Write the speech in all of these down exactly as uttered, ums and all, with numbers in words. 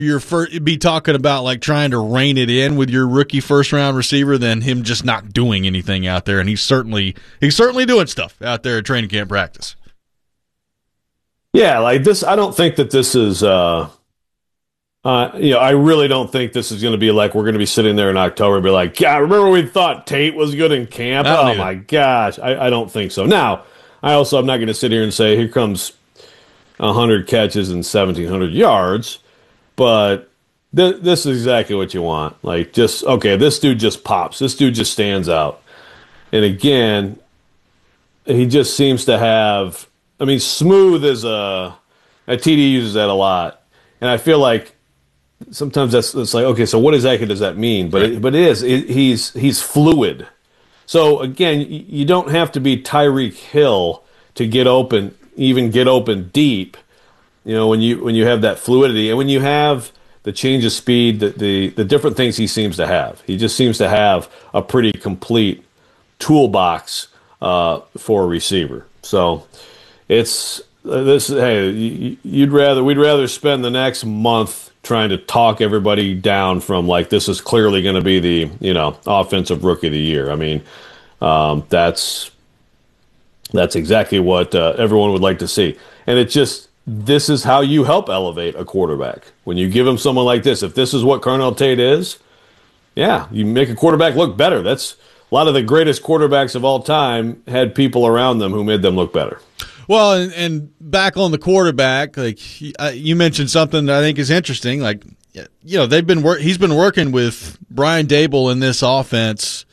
you're first, be talking about like trying to rein it in with your rookie first round receiver than him just not doing anything out there. And he's certainly he's certainly doing stuff out there at training camp practice. Yeah, like this. I don't think that this is. Uh, uh, you know, I really don't think this is going to be like we're going to be sitting there in October and be like, "Yeah, remember we thought Tate was good in camp." Oh either. My gosh, I, I don't think so. Now, I also I'm not going to sit here and say here comes one hundred catches and seventeen hundred yards. But th- this is exactly what you want. Like, just, okay, this dude just pops. This dude just stands out. And again, he just seems to have, I mean, smooth is a, a T D uses that a lot. And I feel like sometimes that's it's like, okay, so what exactly does that mean? But it, but it is, it, he's, he's fluid. So again, you, you don't have to be Tyreek Hill to get open, even get open deep. You know, when you when you have that fluidity and when you have the change of speed, the, the the different things he seems to have. He just seems to have a pretty complete toolbox uh, for a receiver. So it's uh, this. Hey, you, you'd rather we'd rather spend the next month trying to talk everybody down from like this is clearly going to be the you know offensive rookie of the year. I mean, um, that's that's exactly what uh, everyone would like to see, and it just. This is how you help elevate a quarterback. When you give him someone like this, if this is what Carnell Tate is, yeah, you make a quarterback look better. That's a lot of the greatest quarterbacks of all time had people around them who made them look better. Well, and, and back on the quarterback, like uh, you mentioned something that I think is interesting. Like, you know, they've been wor- he's been working with Brian Daboll in this offense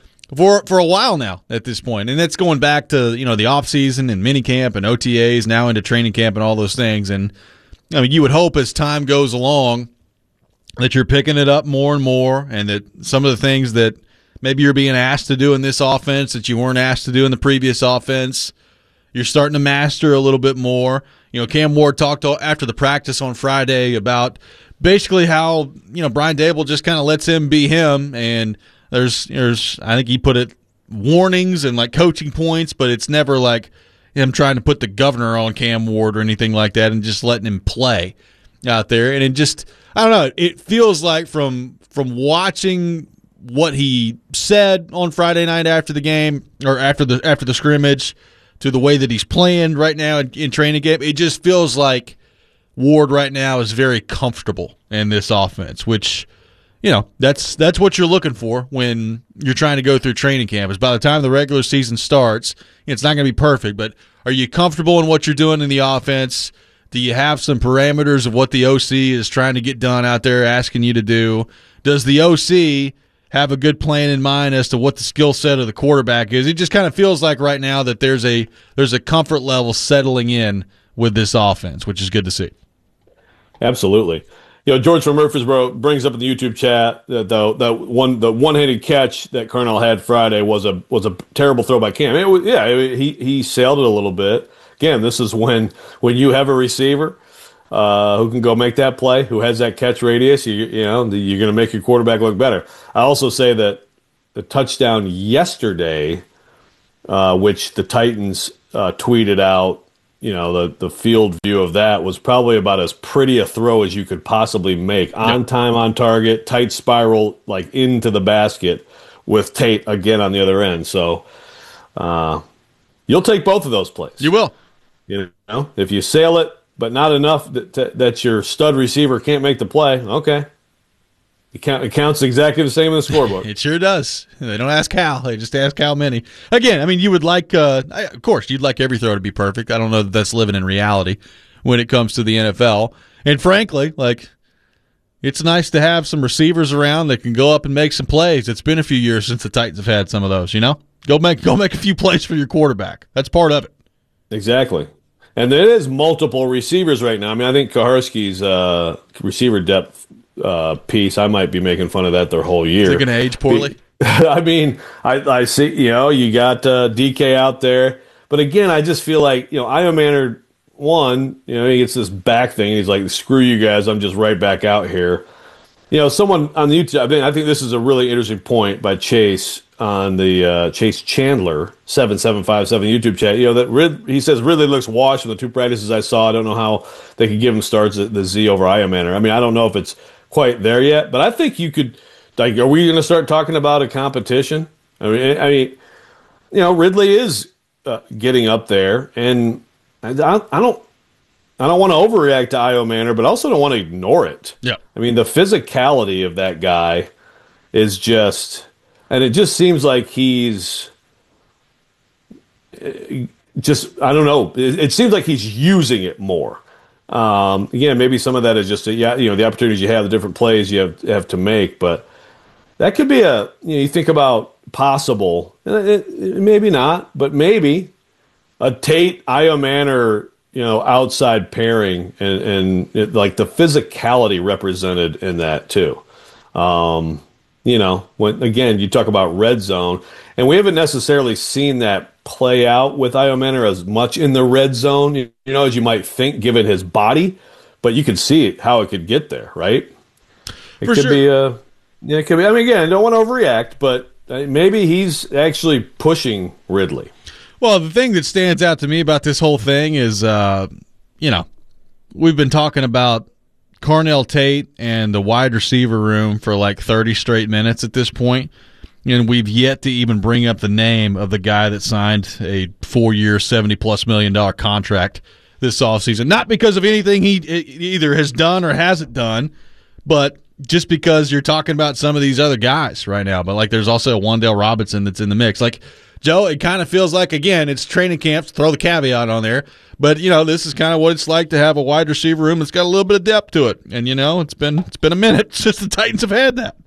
for for a while now at this point, and that's going back to you know the off season and minicamp and O T As, now into training camp and all those things. And I mean, you would hope as time goes along that you're picking it up more and more, and that some of the things that maybe you're being asked to do in this offense that you weren't asked to do in the previous offense, you're starting to master a little bit more. You know, Cam Ward talked after the practice on Friday about basically how you know Brian Daboll just kind of lets him be him. And There's, there's, I think he put it warnings and like coaching points, but it's never like him trying to put the governor on Cam Ward or anything like that, and just letting him play out there. And it just, I don't know, it feels like from from watching what he said on Friday night after the game or after the after the scrimmage to the way that he's playing right now in, in training camp, it just feels like Ward right now is very comfortable in this offense, which. You know, that's that's what you're looking for when you're trying to go through training camp. Is by the time the regular season starts, it's not going to be perfect, but are you comfortable in what you're doing in the offense? Do you have some parameters of what the O C is trying to get done out there, asking you to do? Does the O C have a good plan in mind as to what the skill set of the quarterback is? It just kind of feels like right now that there's a there's a comfort level settling in with this offense, which is good to see. Absolutely. You know, George from Murfreesboro brings up in the YouTube chat that the, the one the one-handed catch that Carnell had Friday was a was a terrible throw by Cam. It was, yeah, it, he he sailed it a little bit. Again, this is when when you have a receiver uh, who can go make that play, who has that catch radius. You you know, you're going to make your quarterback look better. I also say that the touchdown yesterday, uh, which the Titans uh, tweeted out. You know, the, the field view of that was probably about as pretty a throw as you could possibly make. On time, on target, tight spiral, like into the basket with Tate again on the other end. So uh, you'll take both of those plays. You will. You know, if you sail it, but not enough that, that your stud receiver can't make the play, okay. It, count, it counts exactly the same in the scoreboard. It sure does. They don't ask how. They just ask how many. Again, I mean, you would like, uh, of course, you'd like every throw to be perfect. I don't know that that's living in reality when it comes to the N F L. And frankly, like, it's nice to have some receivers around that can go up and make some plays. It's been a few years since the Titans have had some of those, you know? Go make go make a few plays for your quarterback. That's part of it. Exactly. And there is multiple receivers right now. I mean, I think Kaharski's uh, receiver depth uh, piece, I might be making fun of that their whole year. Is it going to age poorly? I mean, I, I see, you know, you got uh, D K out there. But again, I just feel like, you know, Ivan Manor, one, you know, he gets this back thing. And he's like, screw you guys, I'm just right back out here. You know, someone on the YouTube, I, mean, I think this is a really interesting point by Chase on the uh, Chase Chandler seven seven five seven YouTube chat. You know that Rid- he says Ridley looks washed in the two practices I saw. I don't know how they could give him starts at the Z over Iomanner. I mean, I don't know if it's quite there yet, but I think you could. Like, are we going to start talking about a competition? I mean, I mean, you know, Ridley is uh, getting up there, and I, I don't. I don't want to overreact to Iomanner, but I also don't want to ignore it. Yeah. I mean, the physicality of that guy is just, and it just seems like he's just, I don't know, it, it seems like he's using it more. Um, again, maybe some of that is just, a, yeah, you know, the opportunities you have, the different plays you have, have to make, but that could be a, you know, you think about possible, it, it, maybe not, but maybe a Tate Iomanner, you know, outside pairing, and, and it, like the physicality represented in that too. Um, you know, when again you talk about red zone, and we haven't necessarily seen that play out with Iomanner as much in the red zone, you, you know, as you might think, given his body. But you could see it, how it could get there, right? It For could sure. be a, yeah, it could be. I mean, again, I don't want to overreact, but maybe he's actually pushing Ridley. Well, the thing that stands out to me about this whole thing is, uh, you know, we've been talking about Carnell Tate and the wide receiver room for like thirty straight minutes at this point, and we've yet to even bring up the name of the guy that signed a four-year, seventy-plus million dollar contract this offseason. Not because of anything he either has done or hasn't done, but just because you're talking about some of these other guys right now. But, like, there's also Wan'Dale Robinson that's in the mix. Like, Joe, it kind of feels like, again, it's training camps, throw the caveat on there. But, you know, this is kind of what it's like to have a wide receiver room that's got a little bit of depth to it. And, you know, it's been it's been a minute since the Titans have had that.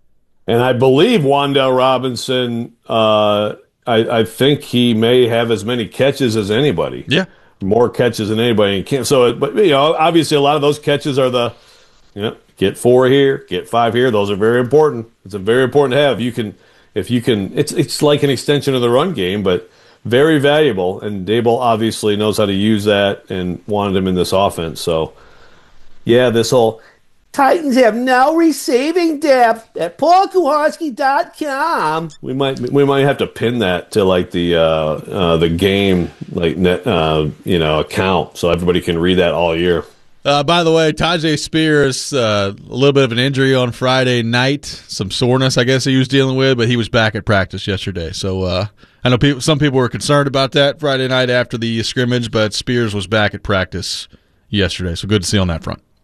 And I believe Wan'Dale Robinson, uh, I, I think he may have as many catches as anybody. Yeah. More catches than anybody. And can't, so, but, you know, obviously a lot of those catches are the, you know, get four here, get five here. Those are very important. It's a very important to have. You can, if you can, it's it's like an extension of the run game, but very valuable. And Daboll obviously knows how to use that and wanted him in this offense. So, yeah, this whole Titans have no receiving depth at paul kuharsky dot com. We might we might have to pin that to like the uh, uh, the game like net uh, you know account so everybody can read that all year. Uh, by the way, Tyjae Spears, uh, a little bit of an injury on Friday night, some soreness I guess he was dealing with, but he was back at practice yesterday. So uh, I know people, some people were concerned about that Friday night after the scrimmage, but Spears was back at practice yesterday. So good to see on that front.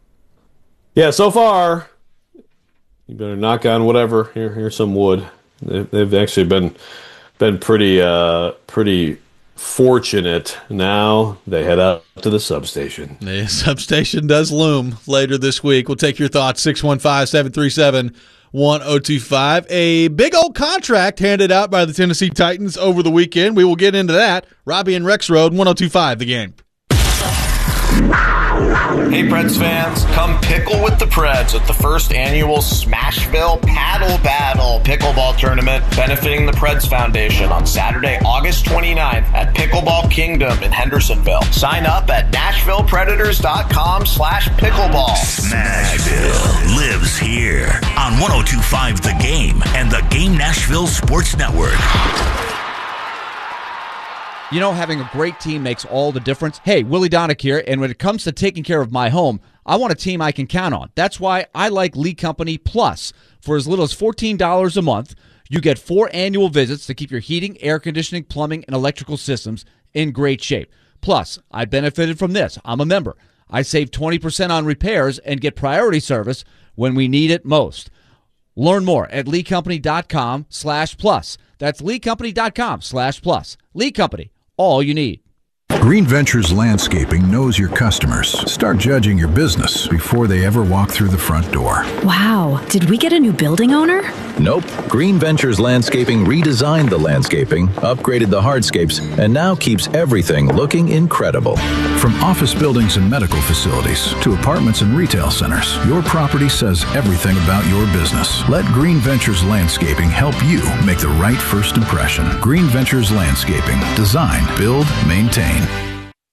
Yeah, so far, you better knock on whatever. Here, here's some wood. They've, they've actually been been pretty uh, pretty. fortunate. Now they head out to the substation. The substation does loom later this week. We'll take your thoughts, six one five, seven three seven, one oh two five. A big old contract handed out by the Tennessee Titans over the weekend. We will get into that. Robbie and Rex Road, one oh two five, The Game. Hey Preds fans, come pickle with the Preds at the first annual Smashville Paddle Battle Pickleball Tournament benefiting the Preds Foundation on Saturday, August twenty-ninth at Pickleball Kingdom in Hendersonville. Sign up at nashville predators dot com slash pickleball. Smashville lives here on one oh two five The Game and the Game Nashville Sports Network. You know, having a great team makes all the difference. Hey, Willie Donick here, and when it comes to taking care of my home, I want a team I can count on. That's why I like Lee Company Plus. For as little as fourteen dollars a month, you get four annual visits to keep your heating, air conditioning, plumbing, and electrical systems in great shape. Plus, I benefited from this. I'm a member. I save twenty percent on repairs and get priority service when we need it most. Learn more at lee company dot com slash plus. That's lee company dot com slash plus. Lee Company. All you need. Green Ventures Landscaping knows your customers. Start judging your business before they ever walk through the front door. Wow, did we get a new building owner? Nope. Green Ventures Landscaping redesigned the landscaping, upgraded the hardscapes, and now keeps everything looking incredible. From office buildings and medical facilities to apartments and retail centers, your property says everything about your business. Let Green Ventures Landscaping help you make the right first impression. Green Ventures Landscaping. Design, build, maintain.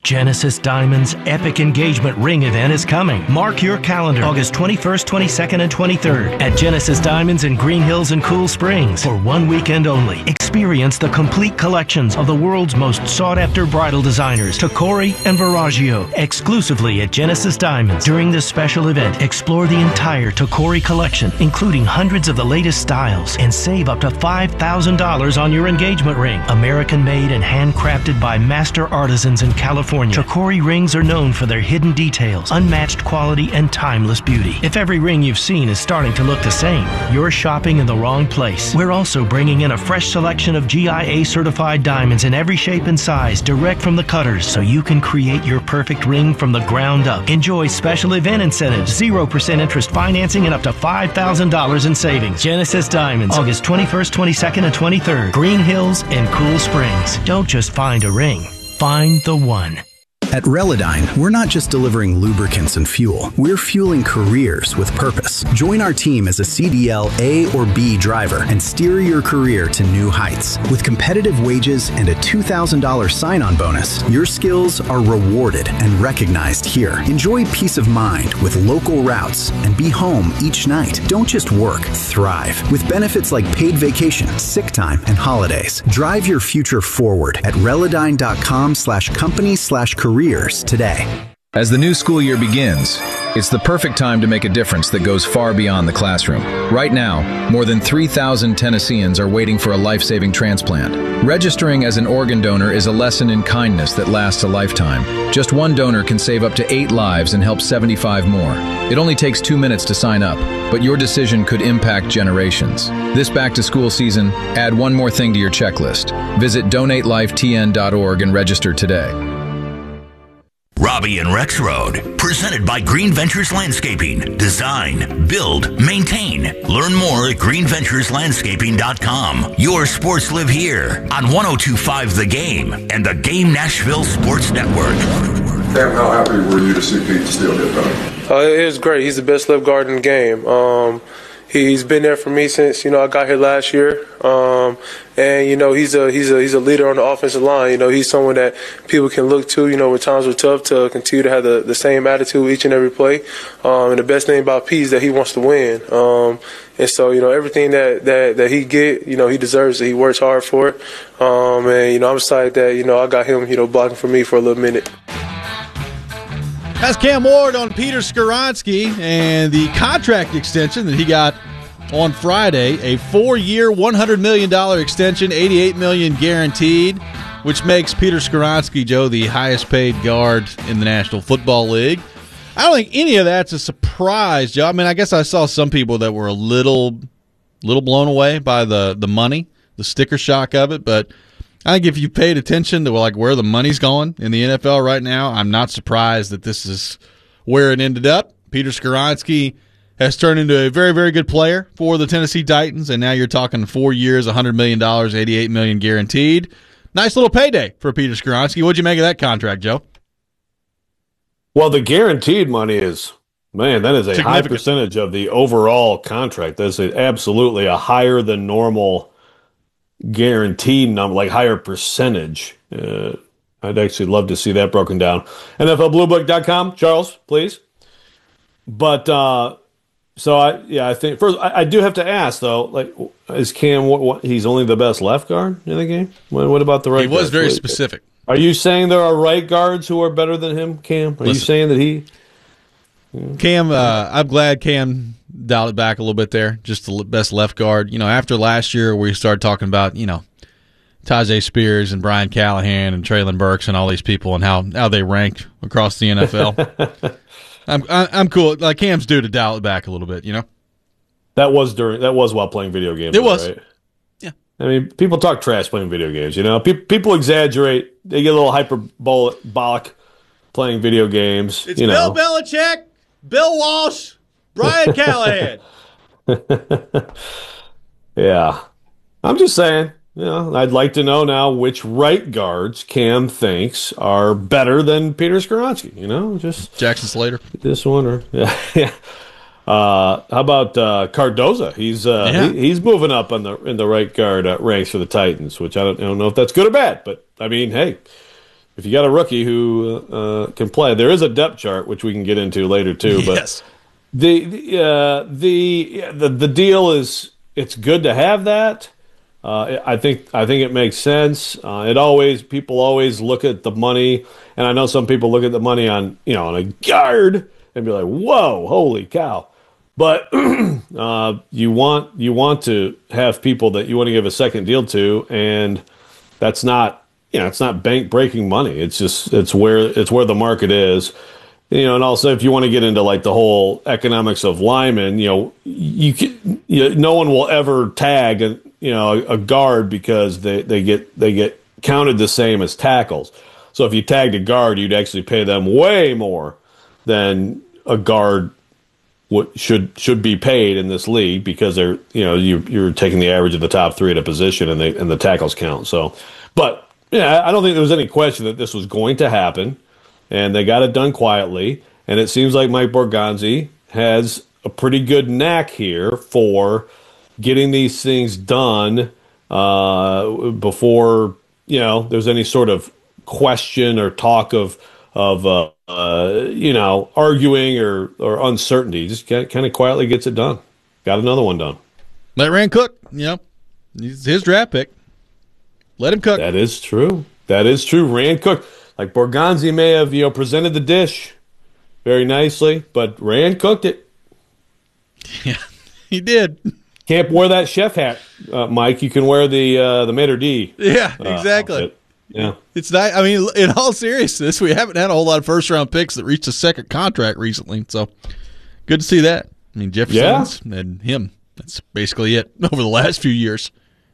Genesis Diamonds' epic engagement ring event is coming. Mark your calendar, August twenty-first, twenty-second, and twenty-third at Genesis Diamonds in Green Hills and Cool Springs for one weekend only. Experience the complete collections of the world's most sought-after bridal designers, Tacori and Verragio, exclusively at Genesis Diamonds. During this special event, explore the entire Tacori collection, including hundreds of the latest styles, and save up to five thousand dollars on your engagement ring. American-made and handcrafted by master artisans in California. Tacori rings are known for their hidden details, unmatched quality, and timeless beauty. If every ring you've seen is starting to look the same, you're shopping in the wrong place. We're also bringing in a fresh selection of G I A-certified diamonds in every shape and size, direct from the cutters, so you can create your perfect ring from the ground up. Enjoy special event incentives, zero percent interest financing, and up to five thousand dollars in savings. Genesis Diamonds, August twenty-first, twenty-second, and twenty-third. Green Hills and Cool Springs. Don't just find a ring. Find the one. At Relodyne, we're not just delivering lubricants and fuel. We're fueling careers with purpose. Join our team as a C D L A or B driver and steer your career to new heights. With competitive wages and a two thousand dollars sign-on bonus, your skills are rewarded and recognized here. Enjoy peace of mind with local routes and be home each night. Don't just work, thrive. With benefits like paid vacation, sick time, and holidays. Drive your future forward at Relodyne.com slash company slash careers today. As the new school year begins, it's the perfect time to make a difference that goes far beyond the classroom. Right now, more than three thousand Tennesseans are waiting for a life-saving transplant. Registering as an organ donor is a lesson in kindness that lasts a lifetime. Just one donor can save up to eight lives and help seventy-five more. It only takes two minutes to sign up, but your decision could impact generations. This back-to-school season, add one more thing to your checklist. Visit donate life T N dot org and register today. Robbie and Rex Road, presented by Green Ventures Landscaping. Design, build, maintain. Learn more at green ventures landscaping dot com. Your sports live here on one oh two point five The Game and the Game Nashville Sports Network. Sam, how happy were you to see Pete Steele get done? Uh, it was great. He's the best left guard in the game. Um, He's been there for me since, you know, I got here last year. Um, and, you know, he's a he's a he's a leader on the offensive line. You know, he's someone that people can look to, you know, when times were tough, to continue to have the, the same attitude each and every play. Um, and the best thing about Pete is that he wants to win. Um, and so, you know, everything that, that, that he get, you know, he deserves it. He works hard for it. Um, and, you know, I'm excited that, you know, I got him, you know, blocking for me for a little minute. That's Cam Ward on Peter Skoronski and the contract extension that he got on Friday, a four-year, one hundred million dollars extension, eighty-eight million dollars guaranteed, which makes Peter Skoronski, Joe, the highest-paid guard in the National Football League. I don't think any of that's a surprise, Joe. I mean, I guess I saw some people that were a little, little blown away by the the money, the sticker shock of it, but I think if you paid attention to like where the money's going in the N F L right now, I'm not surprised that this is where it ended up. Peter Skoronski has turned into a very, very good player for the Tennessee Titans, and now you're talking four years, one hundred million dollars, eighty-eight million dollars guaranteed. Nice little payday for Peter Skoronski. What'd you make of that contract, Joe? Well, the guaranteed money is, man, that is a high percentage of the overall contract. That's a, absolutely a higher than normal guaranteed number, like higher percentage. Uh, I'd actually love to see that broken down. N F L Blue Book dot com, Charles, please. But uh, so I, yeah, I think first I, I do have to ask though, like, is Cam? What, what, he's only the best left guard in the game. What, what about the right? He was guards? very what, specific. Are you saying there are right guards who are better than him, Cam? Are Listen, you saying that he? Yeah. Cam, uh, I'm glad Cam dialed it back a little bit there. Just the best left guard. You know, after last year we started talking about, you know, Tajay Spears and Brian Callahan and Treylon Burks and all these people and how, how they rank across the N F L. I'm I'm cool. Like Cam's due to dial it back a little bit, you know. That was during that was while playing video games. It was. Right? Yeah. I mean, people talk trash playing video games, you know. Pe- people exaggerate. They get a little hyperbolic playing video games. It's you Bill know. Belichick, Bill Walsh, Brian Callahan. Yeah. I'm just saying, you know, I'd like to know now which right guards Cam thinks are better than Peter Skoronski, you know? Just Jackson Slater. This one or yeah. yeah. Uh, how about uh, Cardoza? He's uh, yeah. he, he's moving up on the in the right guard uh, ranks for the Titans, which I don't, I don't know if that's good or bad, but I mean, hey, if you got a rookie who uh, can play, there is a depth chart which we can get into later too. But yes. the the, uh, the the the deal is it's good to have that. Uh, I think I think it makes sense. Uh, it always people always look at the money, and I know some people look at the money on you know on a guard and be like, "Whoa, holy cow!" But uh, you want you want to have people that you want to give a second deal to, and that's not you know it's not bank breaking money. It's just it's where it's where the market is. You know, and also if you want to get into like the whole economics of linemen, you know, you can, you know, no one will ever tag a, you know a, a guard because they, they get they get counted the same as tackles. So if you tagged a guard, you'd actually pay them way more than a guard would should should be paid in this league because they're you know you you're taking the average of the top three at a position and they and the tackles count. So, but yeah, I don't think there was any question that this was going to happen. And they got it done quietly. And it seems like Mike Borgonzi has a pretty good knack here for getting these things done uh, before, you know, there's any sort of question or talk of, of uh, uh, you know, arguing or, or uncertainty. Just kind of quietly gets it done. Got another one done. Let Rand cook, you know. He's his draft pick. Let him cook. That is true. That is true. Rand cooked. Like Borgonzi may have, you know, presented the dish very nicely, but Rand cooked it. Yeah, he did. Can't wear that chef hat, uh, Mike. You can wear the uh, the maitre d'. Yeah, uh, exactly. Outfit. Yeah, it's not. I mean, in all seriousness, we haven't had a whole lot of first round picks that reached a second contract recently, so good to see that. I mean, Jefferson yeah. and him. That's basically it over the last few years.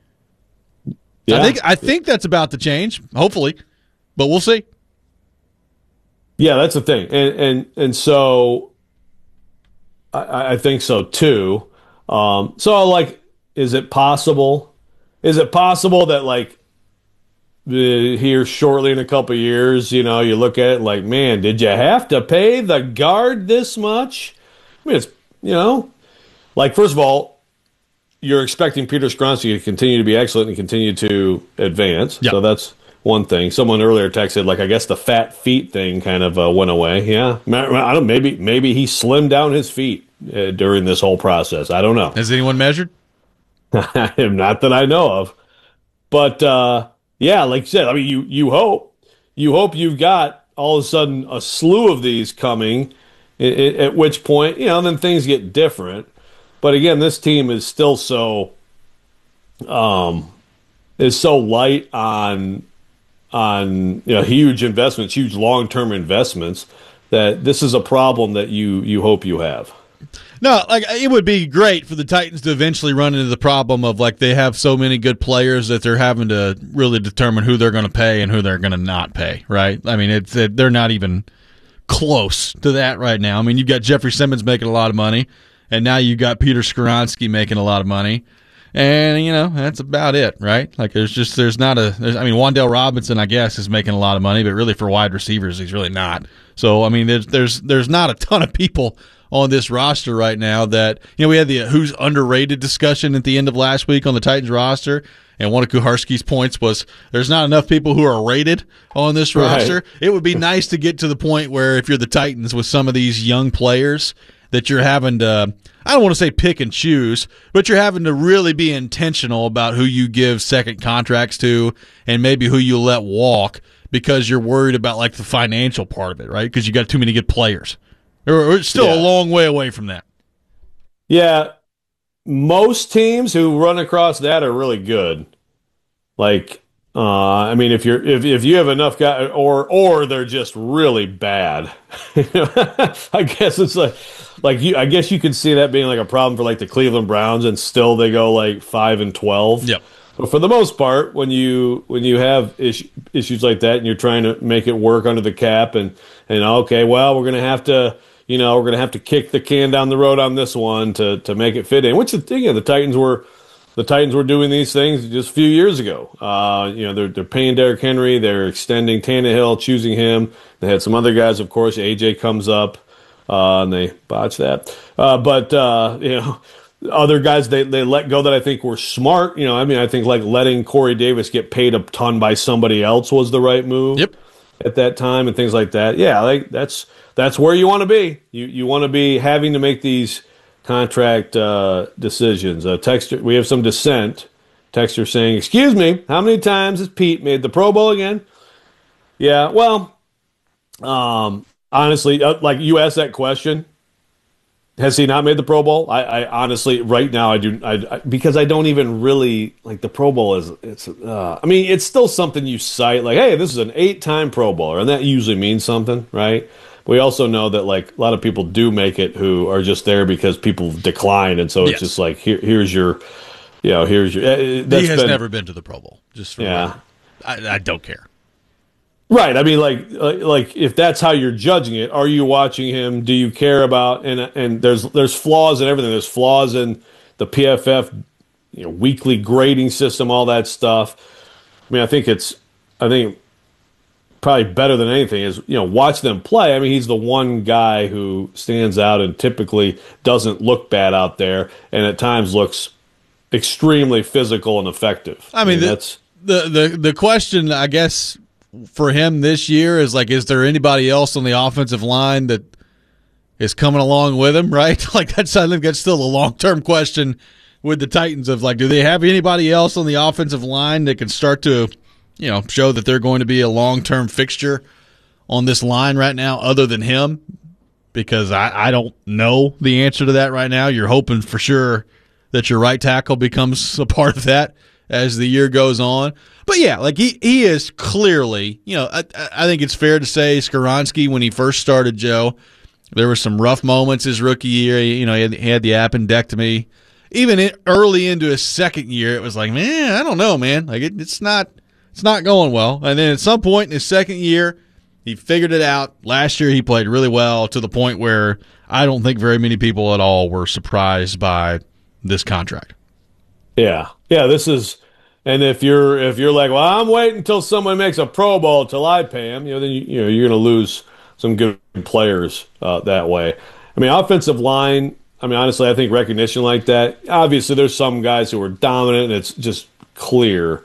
Yeah. I think I think that's about to change. Hopefully. But we'll see. Yeah, that's the thing, and and and so I, I think so too. Um, so, like, is it possible? Is it possible that like the, here shortly in a couple of years, you know, you look at it like, man, did you have to pay the guard this much? I mean, it's you know, like first of all, you're expecting Peter Skoronski to continue to be excellent and continue to advance. Yep. So that's one thing. Someone earlier texted, like, I guess the fat feet thing kind of uh, went away. Yeah, I don't. Maybe maybe he slimmed down his feet uh, during this whole process. I don't know. Has anyone measured? Not that I know of. But uh, yeah, like you said, I mean, you you hope you hope you've got all of a sudden a slew of these coming. At, at which point, you know, then things get different. But again, this team is still so um is so light on. on you know, huge investments, huge long-term investments, that this is a problem that you you hope you have. No, like it would be great for the Titans to eventually run into the problem of like they have so many good players that they're having to really determine who they're going to pay and who they're going to not pay, right? I mean, it's it, they're not even close to that right now. I mean, you've got Jeffrey Simmons making a lot of money, and now you've got Peter Skoronski making a lot of money. And, you know, that's about it, right? Like, there's just, there's not a, there's, I mean, Wan'Dale Robinson, I guess, is making a lot of money, but really for wide receivers, he's really not. So, I mean, there's, there's, there's not a ton of people on this roster right now that, you know, we had the who's underrated discussion at the end of last week on the Titans roster. And one of Kuharski's points was there's not enough people who are rated on this roster. Right. It would be nice to get to the point where if you're the Titans with some of these young players that you're having to, I don't want to say pick and choose, but you're having to really be intentional about who you give second contracts to and maybe who you let walk because you're worried about like the financial part of it, right? Because you got too many good players. We're still yeah. a long way away from that. Yeah. Most teams who run across that are really good. Like, uh, I mean, if you're if if you have enough guys, or or they're just really bad. I guess it's like like you. I guess you could see that being like a problem for like the Cleveland Browns, and still they go like five and twelve. Yep. But for the most part, when you when you have issue, issues like that, and you're trying to make it work under the cap, and and okay, well, we're gonna have to. You know, we're going to have to kick the can down the road on this one to, to make it fit in. Which the thing, yeah, the Titans were, the Titans were doing these things just a few years ago. Uh, you know, they're they're paying Derrick Henry, they're extending Tannehill, choosing him. They had some other guys, of course. A J comes up, uh, and they botch that. Uh, but uh, you know, other guys they they let go that I think were smart. You know, I mean, I think like letting Corey Davis get paid a ton by somebody else was the right move. Yep. at that time and things like that. Yeah, like that's that's where you want to be. You you want to be having to make these contract uh, decisions. Uh, texture, we have some dissent. Texter saying, "Excuse me, how many times has Pete made the Pro Bowl again?" Yeah, well, um, honestly, uh, like you asked that question. Has he not made the Pro Bowl? I, I honestly, right now, I do, I, I, because I don't even really like the Pro Bowl is. It's, uh, I mean, it's still something you cite, like, hey, this is an eight-time Pro Bowler, and that usually means something, right? We also know that like a lot of people do make it who are just there because people decline, and so it's yes. just like here, here's your, you know, here's your. Uh, that's he has been, never been to the Pro Bowl. Just for yeah, I, I don't care. Right. I mean, like, uh, like if that's how you're judging it, are you watching him? Do you care about? And and there's there's flaws in everything. There's flaws in the P F F, you know, weekly grading system, all that stuff. I mean, I think it's, I think probably better than anything is, you know, watch them play. I mean, he's the one guy who stands out and typically doesn't look bad out there, and at times looks extremely physical and effective. I mean, I mean the, that's the the the question, I guess, for him this year is like, is there anybody else on the offensive line that is coming along with him, right? Like that's, I think that's still a long-term question with the Titans of like, do they have anybody else on the offensive line that can start to, you know, show that they're going to be a long-term fixture on this line right now other than him? Because I, I don't know the answer to that right now. You're hoping for sure that your right tackle becomes a part of that as the year goes on. But yeah, like he, he is clearly, you know, I, I think it's fair to say Skoronski, when he first started, Joe, there were some rough moments his rookie year. You know, he had, he had the appendectomy. Even in, early into his second year, it was like, man, I don't know, man. Like it, it's not it's not going well. And then at some point in his second year, he figured it out. Last year he played really well to the point where I don't think very many people at all were surprised by this contract. Yeah. Yeah, this is – and if you're if you're like, well, I'm waiting until someone makes a Pro Bowl till I pay him, you know, then you, you know you're going to lose some good players uh, that way. I mean, offensive line. I mean, honestly, I think recognition like that. Obviously, there's some guys who are dominant, and it's just clear.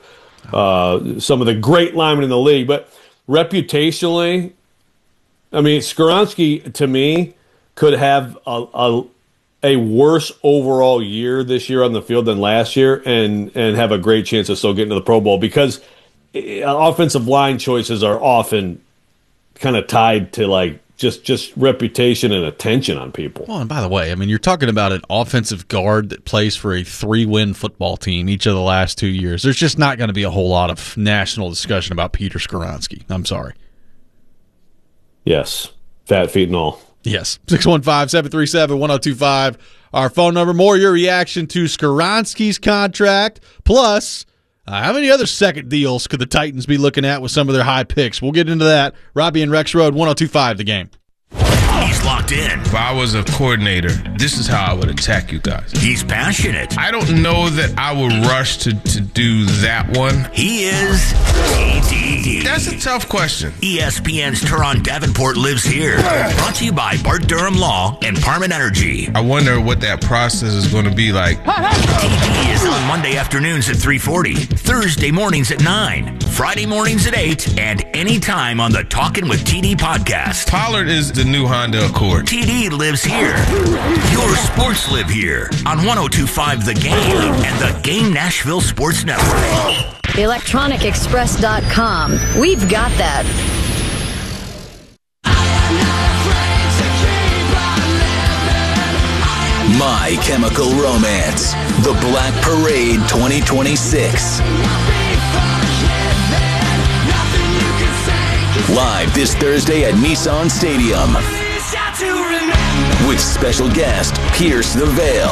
Uh, some of the great linemen in the league, but reputationally, I mean, Skoronski to me could have a. a a worse overall year this year on the field than last year and and have a great chance of still getting to the Pro Bowl because offensive line choices are often kind of tied to like just just reputation and attention on people. Well, and by the way, I mean, you're talking about an offensive guard that plays for a three-win football team each of the last two years. There's just not going to be a whole lot of national discussion about Peter Skoronski. I'm sorry. Yes. Fat feet and all. Yes, six one five, seven three seven, one oh two five, our phone number. More your reaction to Skoronski's contract. Plus, uh, how many other second deals could the Titans be looking at with some of their high picks? We'll get into that. Robbie and Rex Road, one oh two five, The Game. He's locked in. If I was a coordinator, this is how I would attack you guys. He's passionate. I don't know that I would rush to, to do that one. He is T D. That's a tough question. E S P N's Teron Davenport lives here. Brought to you by Bart Durham Law and Parman Energy. I wonder what that process is going to be like. T D is on Monday afternoons at three forty, Thursday mornings at nine, Friday mornings at eight, and anytime on the Talkin' with T D podcast. Pollard is the new Honda Accord. T D lives here. Your sports live here on one oh two five The Game and the Game Nashville Sports Network. electronic express dot com. We've got that. My Chemical Romance. The Black Parade twenty twenty-six. Live this Thursday at Nissan Stadium. With special guest, Pierce the Veil.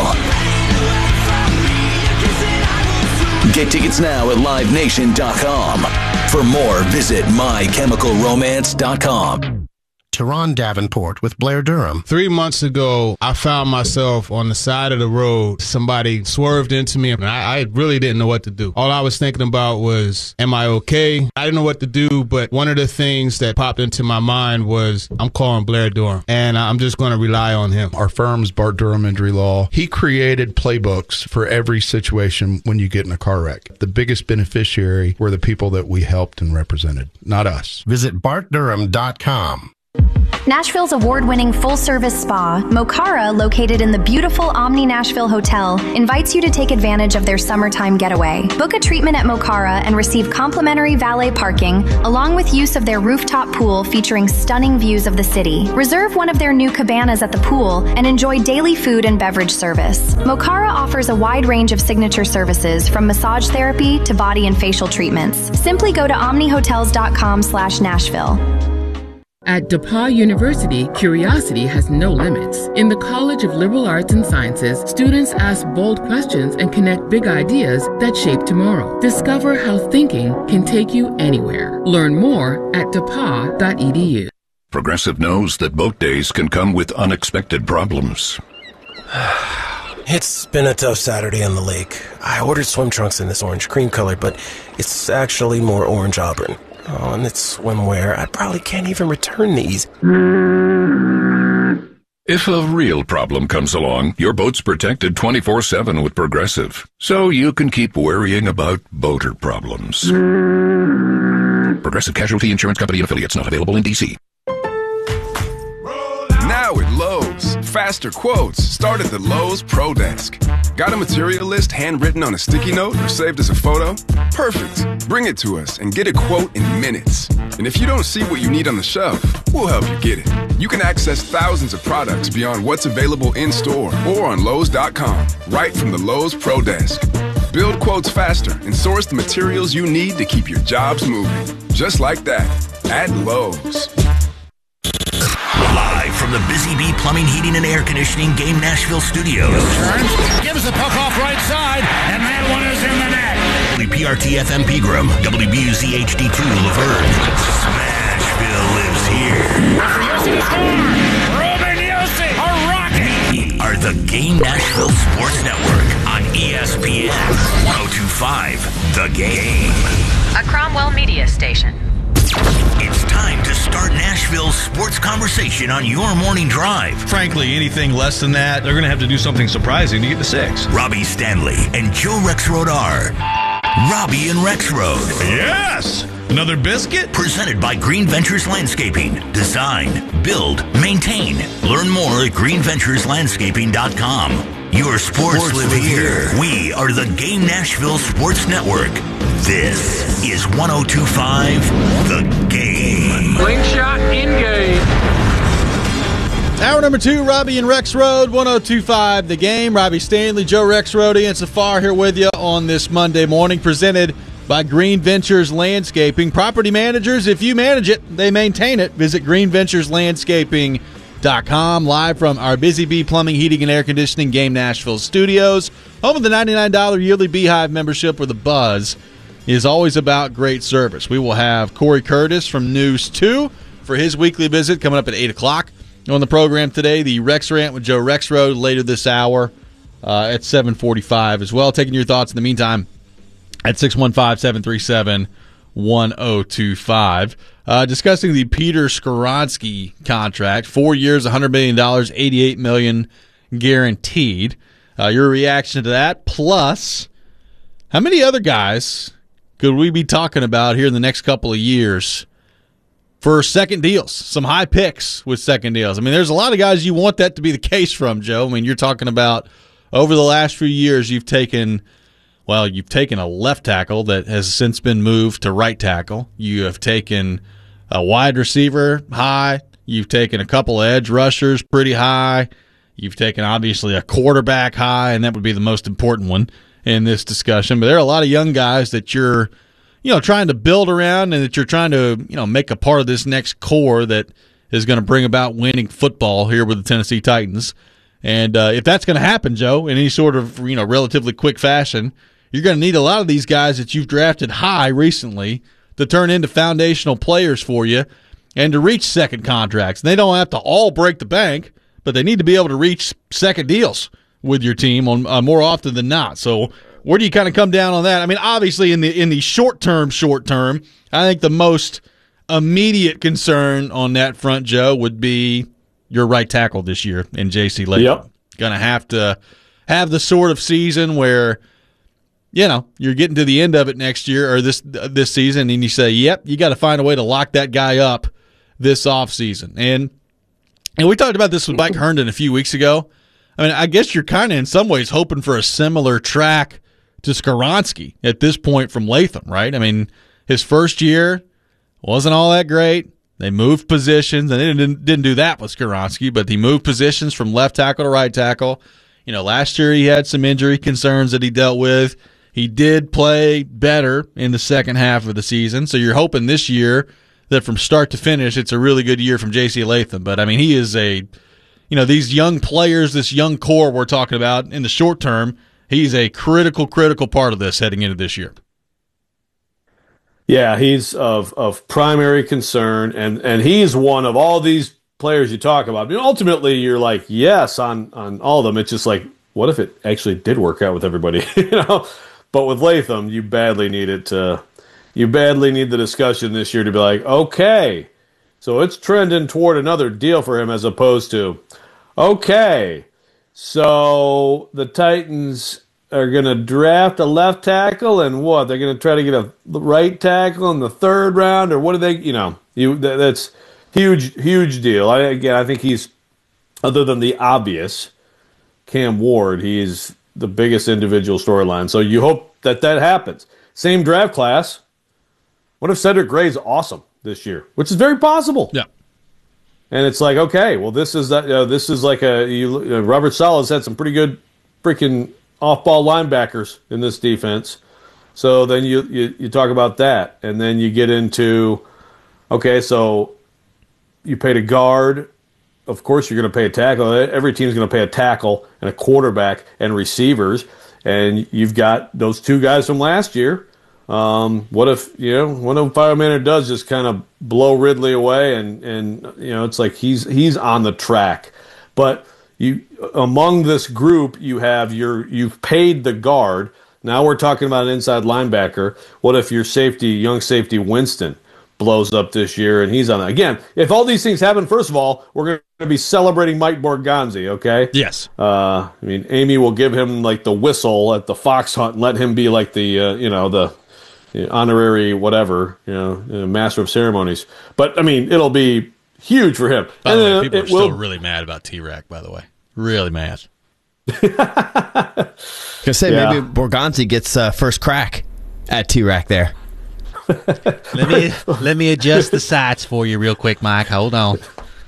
Get tickets now at live nation dot com. For more, visit my chemical romance dot com. Teron Davenport with Blair Durham. Three months ago, I found myself on the side of the road. Somebody swerved into me, and I, I really didn't know what to do. All I was thinking about was, am I okay? I didn't know what to do, but one of the things that popped into my mind was, I'm calling Blair Durham, and I'm just going to rely on him. Our firm's Bart Durham Injury Law. He created playbooks for every situation when you get in a car wreck. The biggest beneficiary were the people that we helped and represented, not us. Visit bart durham dot com. Nashville's award-winning full-service spa, Mocara, located in the beautiful Omni Nashville Hotel, invites you to take advantage of their summertime getaway. Book a treatment at Mocara and receive complimentary valet parking, along with use of their rooftop pool featuring stunning views of the city. Reserve one of their new cabanas at the pool and enjoy daily food and beverage service. Mocara offers a wide range of signature services, from massage therapy to body and facial treatments. Simply go to omni hotels dot com slash Nashville. At DePauw University, curiosity has no limits. In the College of Liberal Arts and Sciences, students ask bold questions and connect big ideas that shape tomorrow. Discover how thinking can take you anywhere. Learn more at depaw dot e d u. Progressive knows that boat days can come with unexpected problems. It's been a tough Saturday on the lake. I ordered swim trunks in this orange cream color, but it's actually more orange auburn. Oh, and it's swimwear. I probably can't even return these. If a real problem comes along, your boat's protected twenty-four seven with Progressive, so you can keep worrying about boater problems. Progressive Casualty Insurance Company and Affiliates, not available in D C. Now at Lowe's, faster quotes start at the Lowe's Pro Desk. Got a material list handwritten on a sticky note or saved as a photo? Perfect. Bring it to us and get a quote in minutes. And if you don't see what you need on the shelf, we'll help you get it. You can access thousands of products beyond what's available in-store or on Lowe's dot com, right from the Lowe's Pro Desk. Build quotes faster and source the materials you need to keep your jobs moving. Just like that, at Lowe's. Live from the Busy Bee Plumbing, Heating, and Air Conditioning Game Nashville studios. Turns, gives the puck off right side, and that one is in the net. W P R T F M Pegram, W B U Z H D two Laverne. Smashville lives here. After Yossi score, Ruben Yossi, a rocket. We are the Game Nashville Sports Network on E S P N one oh two point five, The Game. A Cromwell Media Station. It's time to start Nashville's sports conversation on your morning drive. Frankly, anything less than that, they're going to have to do something surprising to get the six. Robbie Stanley and Joe Rexrode are Robbie and Rexrode. Yes! Another biscuit? Presented by Green Ventures Landscaping. Design, build, maintain. Learn more at green ventures landscaping dot com. Your sports, sports live, live here. here. We are the Game Nashville Sports Network. This is one oh two point five, The Game. Slingshot in-game. Hour number two, Robbie and Rexrode, one oh two point five, The Game. Robbie Stanley, Joe Rexrode, Ian Safar here with you on this Monday morning, presented by Green Ventures Landscaping. Property managers, if you manage it, they maintain it. Visit green ventures landscaping dot com, live from our Busy Bee Plumbing, Heating, and Air Conditioning Game Nashville studios. Home of the ninety-nine dollars yearly Beehive membership, where the buzz is always about great service. We will have Corey Curtis from News two for his weekly visit coming up at eight o'clock on the program today. The Rex Rant with Joe Rexrode later this hour uh, at seven forty-five as well. Taking your thoughts in the meantime at six one five, seven three seven, one oh two five. Uh, discussing the Peter Skoronski contract, four years, one hundred million dollars, eighty-eight million dollars guaranteed. Uh, your reaction to that, plus how many other guys could we be talking about here in the next couple of years for second deals, some high picks with second deals? I mean, there's a lot of guys you want that to be the case from, Joe. I mean, you're talking about over the last few years you've taken – well, you've taken a left tackle that has since been moved to right tackle. You have taken a wide receiver high. You've taken a couple of edge rushers pretty high. You've taken, obviously, a quarterback high, and that would be the most important one in this discussion. But there are a lot of young guys that you're, you know, trying to build around and that you're trying to, you know, make a part of this next core that is going to bring about winning football here with the Tennessee Titans. And uh, if that's going to happen, Joe, in any sort of, you know, relatively quick fashion, you're going to need a lot of these guys that you've drafted high recently to turn into foundational players for you and to reach second contracts. And they don't have to all break the bank, but they need to be able to reach second deals with your team on uh, more often than not. So where do you kind of come down on that? I mean, obviously in the in the short term, short term, I think the most immediate concern on that front, Joe, would be your right tackle this year in J C Latham. Yep. Going to have to have the sort of season where, you know, you're getting to the end of it next year or this this season, and you say, yep, you got to find a way to lock that guy up this offseason. And and we talked about this with Mike Herndon a few weeks ago. I mean, I guess you're kind of in some ways hoping for a similar track to Skoronski at this point from Latham, right? I mean, his first year wasn't all that great. They moved positions, and they didn't, didn't do that with Skoronski, but he moved positions from left tackle to right tackle. You know, last year he had some injury concerns that he dealt with. He did play better in the second half of the season, so you're hoping this year that from start to finish it's a really good year from J C Latham. But, I mean, he is a, you know, these young players, this young core we're talking about in the short term, he's a critical, critical part of this heading into this year. Yeah, he's of of primary concern, and, and he's one of all these players you talk about. I mean, ultimately, you're like, yes, on, on all of them. It's just like, what if it actually did work out with everybody? you know. But with Latham, you badly need it to, you badly need the discussion this year to be like, okay, so it's trending toward another deal for him, as opposed to, okay, so the Titans are going to draft a left tackle, and what? They're going to try to get a right tackle in the third round, or what do they, you know, you that, that's huge, huge deal. I, again, I think he's, other than the obvious, Cam Ward, he's the biggest individual storyline. So you hope that that happens. Same draft class. What if Cedric Gray's awesome this year? Which is very possible. Yeah. And it's like, okay, well, this is that. You know, this is like a you, uh, Robert Saleh's had some pretty good freaking off-ball linebackers in this defense. So then you, you you talk about that, and then you get into, okay, so you paid a guard. Of course, you're going to pay a tackle. Every team's going to pay a tackle and a quarterback and receivers, and you've got those two guys from last year. Um, what if you know what if Fireman does just kind of blow Ridley away, and and you know it's like he's he's on the track, but you among this group you have your you've paid the guard. Now we're talking about an inside linebacker. What if your safety, young safety Winston, blows up this year and he's on it? Again, if all these things happen, first of all, we're going to be celebrating Mike Borgonzi, okay? Yes. Uh, I mean, Amy will give him like the whistle at the fox hunt and let him be like the, uh, you know, the, the honorary whatever, you know, uh, master of ceremonies. But, I mean, it'll be huge for him. By the way, and, uh, people are will, still really mad about T-Rack, by the way. Really mad. Gonna say yeah. Maybe Borgonzi gets uh, first crack at T-Rack there. let me let me adjust the sights for you real quick, Mike. Hold on.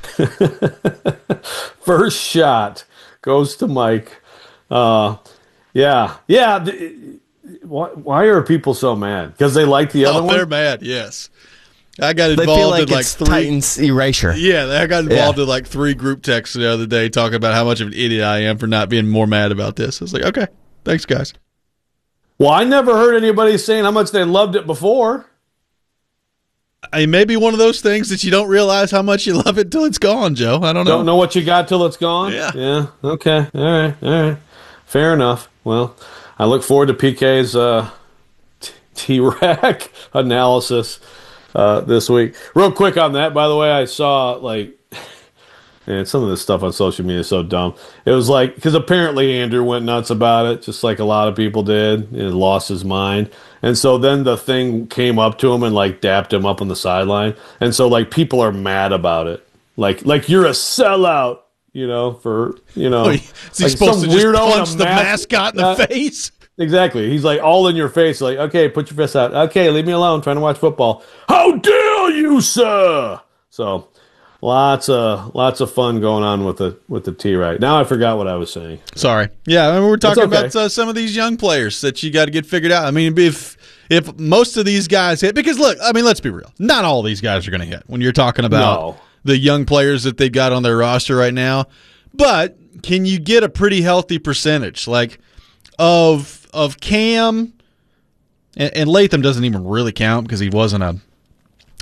First shot goes to Mike. Uh, yeah, yeah. Th- why, why are people so mad? Because they like the other oh, one? They're mad. Yes. I got involved they feel like in like it's three Titans erasure. Yeah, I got involved yeah. in like three group texts the other day talking about how much of an idiot I am for not being more mad about this. I was like, okay, thanks, guys. Well, I never heard anybody saying how much they loved it before. I mean, maybe one of those things that you don't realize how much you love it till it's gone, Joe. I don't know. Don't know what you got till it's gone? Yeah. Yeah. Okay. All right. All right. Fair enough. Well, I look forward to P K's uh, T-Rack analysis uh, this week. Real quick on that, by the way, I saw, like, man, some of this stuff on social media is so dumb. It was like, because apparently Andrew went nuts about it, just like a lot of people did. He lost his mind. And so then the thing came up to him and, like, dapped him up on the sideline. And so, like, people are mad about it. Like, like you're a sellout, you know, for, you know. Is he like supposed some to just weirdo punch in a the mask- mascot in the uh, face? Exactly. He's, like, all in your face. Like, okay, put your fist out. Okay, leave me alone. I'm trying to watch football. How dare you, sir? So, lots of lots of fun going on with the with the T-Rack. Now I forgot what I was saying. Sorry. Yeah, I mean, we're talking okay. about uh, some of these young players that you got to get figured out. I mean, if if most of these guys hit, because look, I mean, let's be real. Not all these guys are going to hit when you're talking about No. the young players that they've got on their roster right now. But can you get a pretty healthy percentage, like of of Cam and, and Latham doesn't even really count because he wasn't a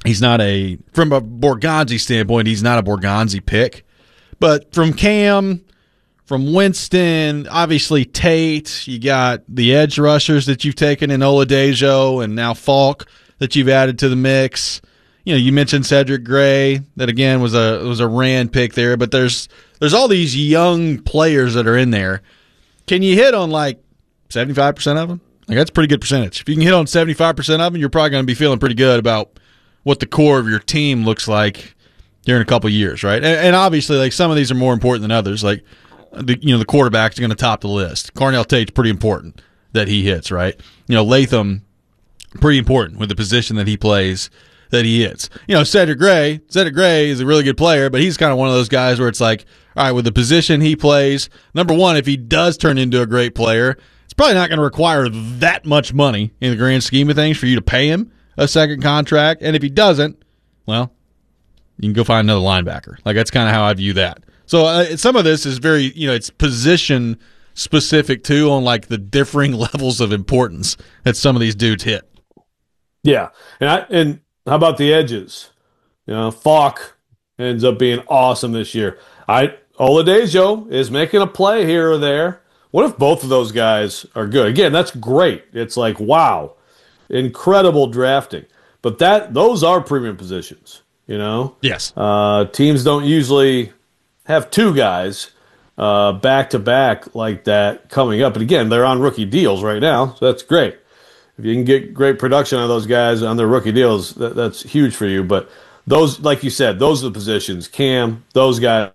he's not a from a Borgonzi standpoint, he's not a Borgonzi pick. But from Cam, from Winston, obviously Tate, you got the edge rushers that you've taken in Oladejo and now Falk that you've added to the mix. You know, you mentioned Cedric Gray, that again was a was a Rand pick there, but there's there's all these young players that are in there. Can you hit on like seventy-five percent of them? Like that's a pretty good percentage. If you can hit on seventy-five percent of them, you're probably going to be feeling pretty good about what the core of your team looks like here in a couple of years, right? And, and obviously, like some of these are more important than others. Like the you know the quarterback's going to top the list. Carnell Tate's pretty important that he hits, right? You know Latham, pretty important with the position that he plays. That he hits. You know, Cedric Gray, Cedric Gray is a really good player, but he's kind of one of those guys where it's like, all right, with the position he plays, number one, if he does turn into a great player, it's probably not going to require that much money in the grand scheme of things for you to pay him a second contract. And if he doesn't, well, you can go find another linebacker. Like, that's kind of how I view that. So uh, some of this is very, you know, it's position specific too on like the differing levels of importance that some of these dudes hit. Yeah. And I, and, how about the edges? You know, Falk ends up being awesome this year. I Oladejo is making a play here or there. What if both of those guys are good? Again, that's great. It's like, wow, incredible drafting. But that those are premium positions, you know? Yes. Uh, teams don't usually have two guys uh, back-to-back like that coming up. And again, they're on rookie deals right now, so that's great. If you can get great production out of those guys on their rookie deals, that, that's huge for you. But those, like you said, those are the positions. Cam, those guys,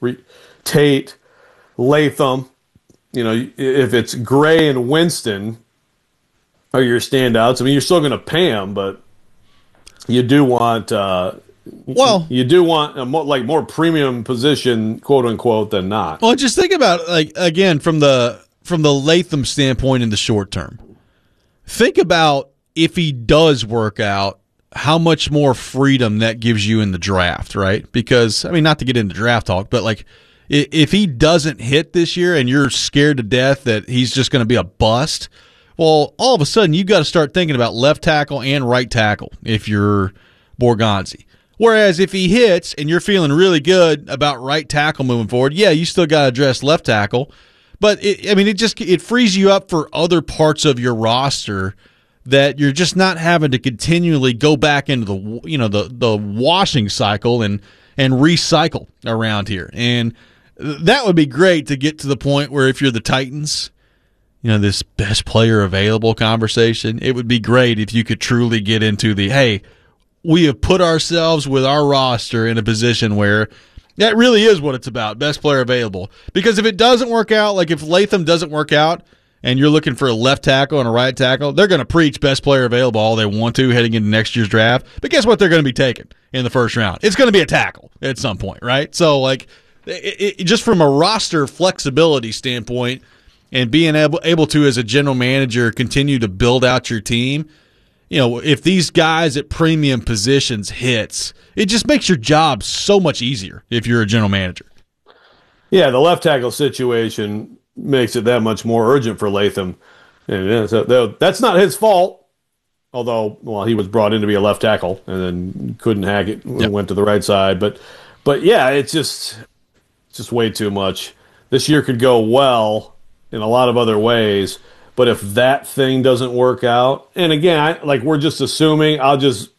Tate, Latham. You know, if it's Gray and Winston are your standouts. I mean, you're still going to pay them, but you do want, uh, well, you do want a more, like more premium position, quote unquote, than not. Well, just think about like again from the from the Latham standpoint in the short term. Think about if he does work out, how much more freedom that gives you in the draft, right? Because, I mean, not to get into draft talk, but like if he doesn't hit this year and you're scared to death that he's just going to be a bust, well, all of a sudden you've got to start thinking about left tackle and right tackle if you're Borgonzi. Whereas if he hits and you're feeling really good about right tackle moving forward, yeah, you still got to address left tackle. But it, I mean, it just it frees you up for other parts of your roster that you're just not having to continually go back into the you know the the washing cycle and and recycle around here. And that would be great to get to the point where if you're the Titans, you know, this best player available conversation, it would be great if you could truly get into the hey, we have put ourselves with our roster in a position where. That really is what it's about, best player available. Because if it doesn't work out, like if Latham doesn't work out and you're looking for a left tackle and a right tackle, they're going to preach best player available all they want to heading into next year's draft. But guess what they're going to be taking in the first round? It's going to be a tackle at some point, right? So, like, it, it, just from a roster flexibility standpoint and being able, able to, as a general manager, continue to build out your team, you know, if these guys at premium positions hits, it just makes your job so much easier if you're a general manager. Yeah, the left tackle situation makes it that much more urgent for Latham. And yeah, so that's not his fault, although, well, he was brought in to be a left tackle and then couldn't hack it and yep. went to the right side. But, but yeah, it's just, it's just way too much. This year could go well in a lot of other ways. But if that thing doesn't work out, and again, I, like we're just assuming, I'll just,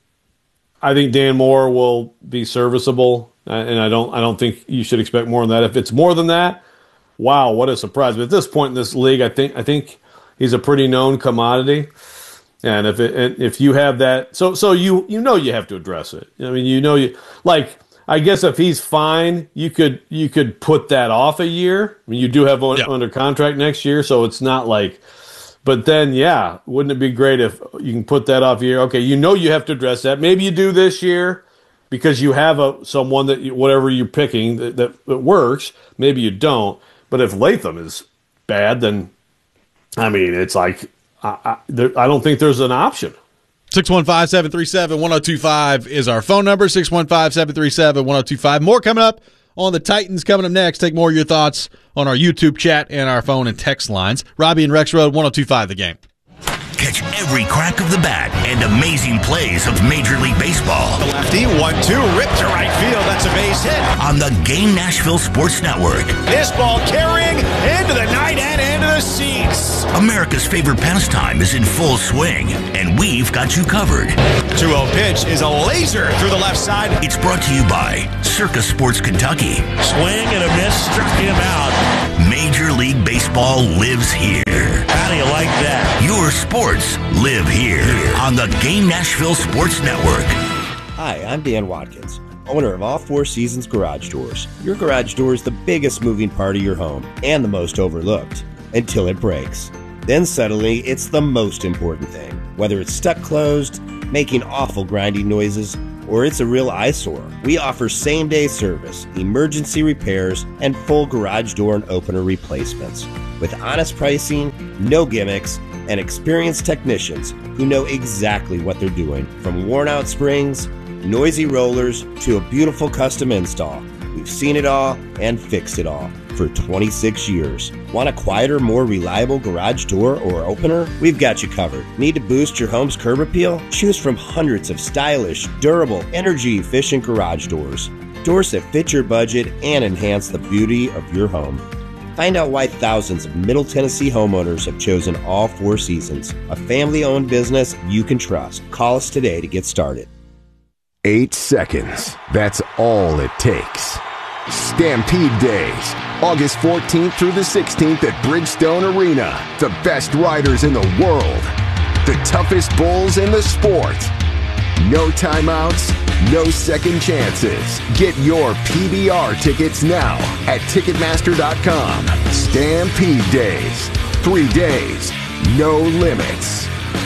I think Dan Moore will be serviceable, and I don't, I don't think you should expect more than that. If it's more than that, wow, what a surprise! But at this point in this league, I think, I think he's a pretty known commodity, and if it, and if you have that, so, so you, you know, you have to address it. I mean, you know, you like. I guess if he's fine, you could you could put that off a year. I mean, you do have one yeah. under contract next year, so it's not like. But then, yeah, wouldn't it be great if you can put that off a year? Okay, you know you have to address that. Maybe you do this year because you have a someone that you, whatever you're picking that, that, that works. Maybe you don't. But if Latham is bad, then I mean, it's like I, I, there, I don't think there's an option. six one five, seven three seven, one oh two five is our phone number, six one five, seven three seven, one oh two five. More coming up on the Titans coming up next. Take more of your thoughts on our YouTube chat and our phone and text lines. Robbie and Rex Road, one oh two five The Game. Catch every crack of the bat and amazing plays of Major League Baseball. The lefty, one two, ripped to right field. That's a base hit. On the Game Nashville Sports Network. This ball carrying into the night and into the seats. America's favorite pastime is in full swing, and we've got you covered. two oh pitch is a laser through the left side. It's brought to you by Circus Sports Kentucky. Swing and a miss, struck him out. Major League Baseball lives here. How do you like that? Your sports live here on the Game Nashville Sports Network. Hi, I'm Dan Watkins, owner of All Four Seasons Garage Doors. Your garage door is the biggest moving part of your home and the most overlooked until it breaks. Then suddenly, it's the most important thing. Whether it's stuck closed, making awful grinding noises, or it's a real eyesore, we offer same-day service, emergency repairs, and full garage door and opener replacements. With honest pricing, no gimmicks, and experienced technicians who know exactly what they're doing. From worn-out springs, noisy rollers, to a beautiful custom install, we've seen it all and fixed it all for twenty-six years. Want a quieter, more reliable garage door or opener? We've got you covered. Need to boost your home's curb appeal? Choose from hundreds of stylish, durable, energy-efficient garage doors. Doors that fit your budget and enhance the beauty of your home. Find out why thousands of Middle Tennessee homeowners have chosen All Four Seasons, a family-owned business you can trust. Call us today to get started. Eight seconds. That's all it takes. Stampede Days, August fourteenth through the sixteenth at Bridgestone Arena. The best riders in the world. The toughest bulls in the sport. No timeouts, no second chances. Get your P B R tickets now at Ticketmaster dot com. Stampede Days. Three days, no limits.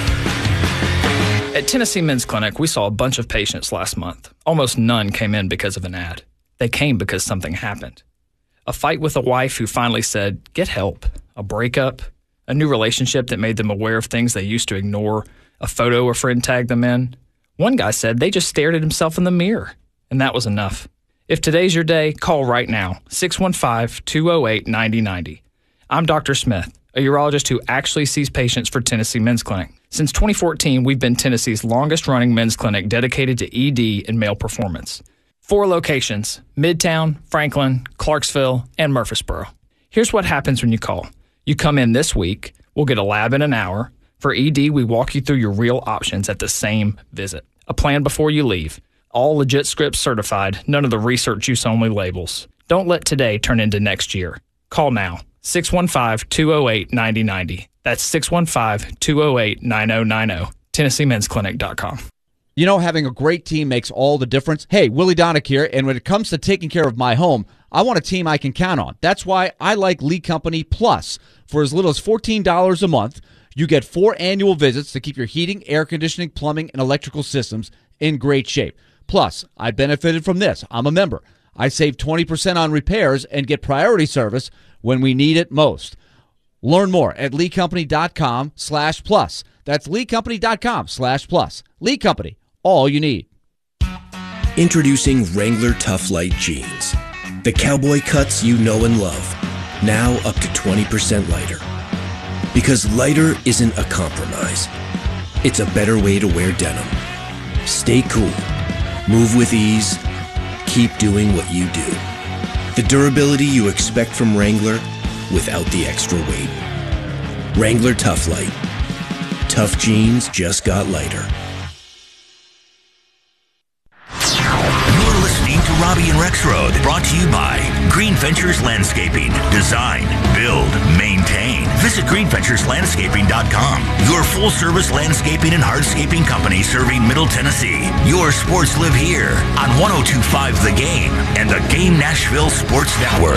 At Tennessee Men's Clinic, we saw a bunch of patients last month. Almost none came in because of an ad. They came because something happened. A fight with a wife who finally said, get help. A breakup. A new relationship that made them aware of things they used to ignore. A photo a friend tagged them in. One guy said they just stared at himself in the mirror, and that was enough. If today's your day, call right now, six one five, two oh eight, nine oh nine oh. I'm Doctor Smith, a urologist who actually sees patients for Tennessee Men's Clinic. Since twenty fourteen, we've been Tennessee's longest-running men's clinic dedicated to E D and male performance. Four locations, Midtown, Franklin, Clarksville, and Murfreesboro. Here's what happens when you call. You come in this week, we'll get a lab in an hour. For E D, we walk you through your real options at the same visit. A plan before you leave. All legit scripts certified, none of the research use only labels. Don't let today turn into next year. Call now, six one five, two oh eight, nine oh nine oh. That's six one five, two oh eight, nine oh nine oh. Tennessee Men's Clinic dot com. You know, having a great team makes all the difference. Hey, Willie Donick here, and when it comes to taking care of my home, I want a team I can count on. That's why I like Lee Company Plus. For as little as fourteen dollars a month, you get four annual visits to keep your heating, air conditioning, plumbing, and electrical systems in great shape. Plus, I benefited from this. I'm a member. I save twenty percent on repairs and get priority service when we need it most. Learn more at lee company dot com slash plus. That's lee company dot com slash plus. Lee Company. All you need. Introducing Wrangler Tough Light Jeans. The cowboy cuts you know and love. Now up to twenty percent lighter. Because lighter isn't a compromise. It's a better way to wear denim. Stay cool. Move with ease. Keep doing what you do. The durability you expect from Wrangler without the extra weight. Wrangler Tough Light. Tough jeans just got lighter. You're listening to Robbie and Rexroad, brought to you by Green Ventures Landscaping. Design, build, maintain. Visit green ventures landscaping dot com. Your full-service landscaping and hardscaping company serving Middle Tennessee. Your sports live here on one oh two point five The Game and the Game Nashville Sports Network.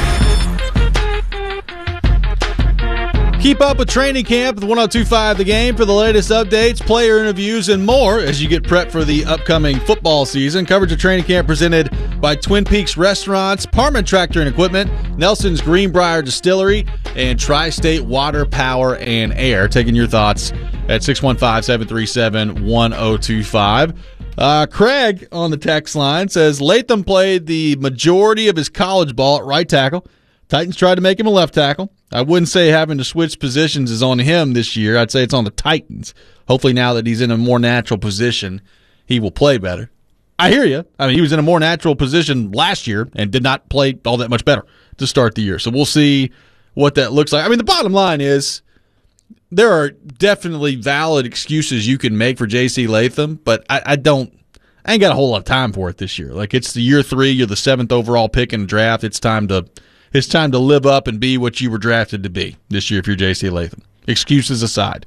Keep up with training camp with one oh two point five The Game for the latest updates, player interviews, and more as you get prepped for the upcoming football season. Coverage of training camp presented by Twin Peaks Restaurants, Parman Tractor and Equipment, Nelson's Greenbrier Distillery, and Tri-State Water, Power, and Air. Taking your thoughts at six one five, seven three seven, one oh two five. Uh, Craig on the text line says Latham played the majority of his college ball at right tackle, Titans tried to make him a left tackle. I wouldn't say having to switch positions is on him this year. I'd say it's on the Titans. Hopefully now that he's in a more natural position, he will play better. I hear you. I mean, he was in a more natural position last year and did not play all that much better to start the year. So we'll see what that looks like. I mean, the bottom line is there are definitely valid excuses you can make for J C Latham, but I, I don't I ain't got a whole lot of time for it this year. Like, it's the year three, you're the seventh overall pick in the draft. It's time to it's time to live up and be what you were drafted to be this year if you're J C Latham. Excuses aside.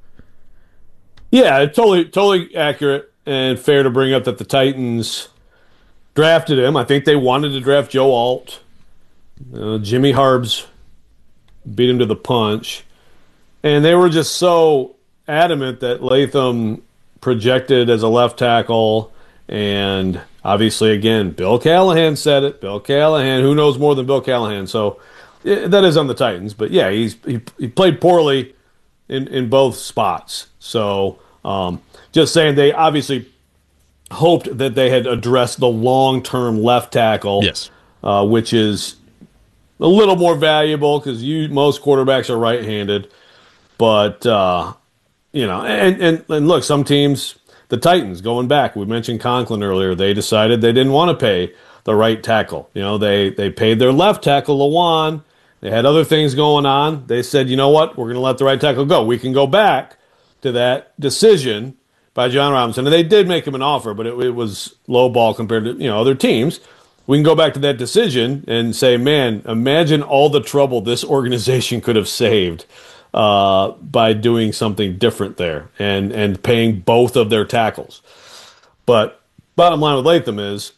Yeah, totally totally accurate and fair to bring up that the Titans drafted him. I think they wanted to draft Joe Alt. Uh, Jimmy Harbs beat him to the punch. And they were just so adamant that Latham projected as a left tackle. And obviously, again, Bill Callahan said it. Bill Callahan, who knows more than Bill Callahan? So yeah, that is on the Titans. But yeah, he's he, he played poorly in, in both spots. So um, just saying, they obviously hoped that they had addressed the long-term left tackle, yes, uh, which is a little more valuable because you most quarterbacks are right-handed. But uh, you know, and, and and look, some teams. The Titans, going back, we mentioned Conklin earlier, they decided they didn't want to pay the right tackle. You know, they, they paid their left tackle, Lawan. They had other things going on. They said, you know what, we're going to let the right tackle go. We can go back to that decision by John Robinson. And they did make him an offer, but it, it was low ball compared to, you know, other teams. We can go back to that decision and say, man, imagine all the trouble this organization could have saved Uh, by doing something different there and, and paying both of their tackles. But bottom line with Latham is